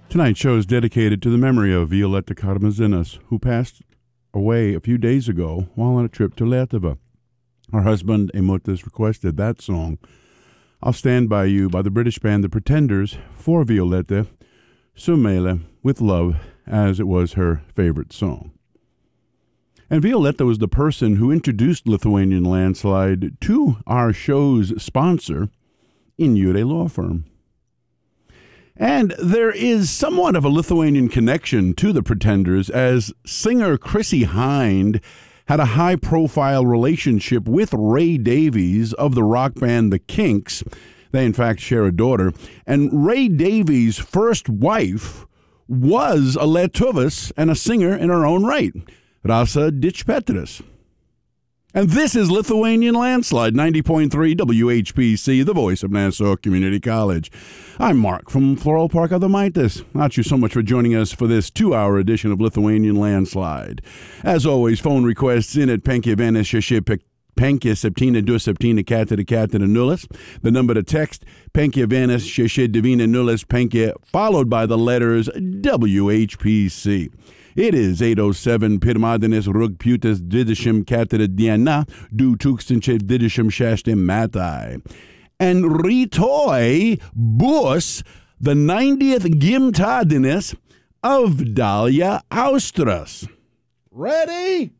Tonight's show is dedicated to the memory of Violetta Karmazinas, who passed away a few days ago while on a trip to Lietuva. Her husband, Eimutis, requested that song, I'll Stand By You, by the British band The Pretenders, for Violetta, Su meile, with love, as it was her favorite song. And Violetta was the person who introduced Lithuanian Landslide to our show's sponsor, Injure Law Firm. And there is somewhat of a Lithuanian connection to the Pretenders, as singer Chrissie Hynde had a high-profile relationship with Ray Davies of the rock band The Kinks. They, in fact, share a daughter. And Ray Davies' first wife was a Lietuvas and a singer in her own right, Rasa Dičpetris. And this is Lithuanian Landslide, 90.3 WHPC, the voice of Nassau Community College. I'm Mark from Floral Park Adomaitis. Thank you so much for joining us for this 2-hour edition of Lithuanian Landslide. As always, phone requests in at Penkia Vanis Shaship Penkia Septina Du Septina Catita Catita Nullis. The number to text, Penkia Vanis Shashid Divina Nullis Penkia, followed by the letters WHPC. It is 8:07 Pirmadienis Rugpjūtis 24 diena 2026 metai. And rytoj bus the 90th gimtadienis of Dalia Austras. Ready?